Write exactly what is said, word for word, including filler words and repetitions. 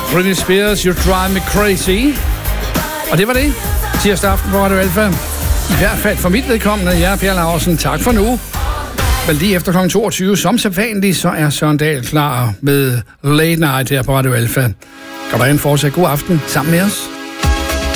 Britney Spears, You Drive Me Crazy. Og det var det. Tirsdag aften på Radio Alfa. I hvert fald for mit vedkommende, jeg er Per Laursen. Tak for nu. Vel lige efter klokken toogtyve, som sædvanligt, så er Søren Dahl klar med Late Night her på Radio Alfa. Kan du have en fortsat god aften sammen med os?